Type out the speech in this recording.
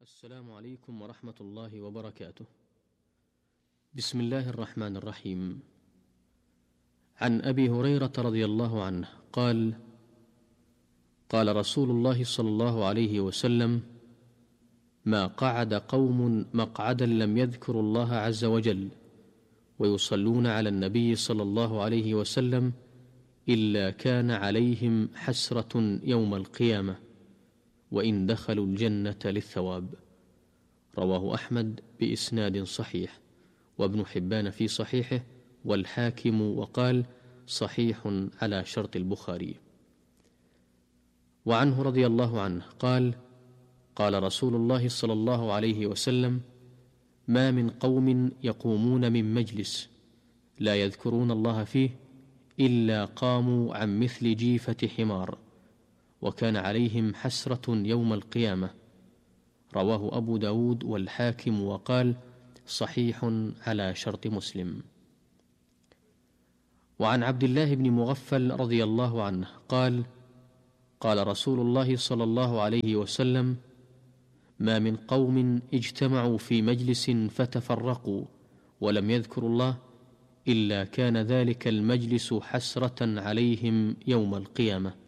السلام عليكم ورحمة الله وبركاته. بسم الله الرحمن الرحيم. عن أبي هريرة رضي الله عنه قال: قال رسول الله صلى الله عليه وسلم: ما قعد قوم مقعدا لم يذكروا الله عز وجل ويصلون على النبي صلى الله عليه وسلم إلا كان عليهم حسرة يوم القيامة، وإن دخلوا الجنة للثواب. رواه أحمد بإسناد صحيح، وابن حبان في صحيحه، والحاكم وقال: صحيح على شرط البخاري. وعنه رضي الله عنه قال: قال رسول الله صلى الله عليه وسلم: ما من قوم يقومون من مجلس لا يذكرون الله فيه إلا قاموا عن مثل جيفة حمار، وكان عليهم حسرة يوم القيامة. رواه أبو داود والحاكم وقال: صحيح على شرط مسلم. وعن عبد الله بن مغفل رضي الله عنه قال: قال رسول الله صلى الله عليه وسلم: ما من قوم اجتمعوا في مجلس فتفرقوا ولم يذكروا الله إلا كان ذلك المجلس حسرة عليهم يوم القيامة.